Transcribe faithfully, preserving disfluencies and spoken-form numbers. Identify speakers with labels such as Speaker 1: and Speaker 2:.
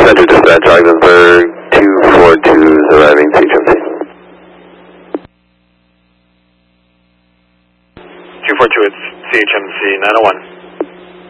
Speaker 1: Center Dispatch, Ogdensburg, two four two is arriving C H M C.
Speaker 2: two four two, it's C H M C nine oh one.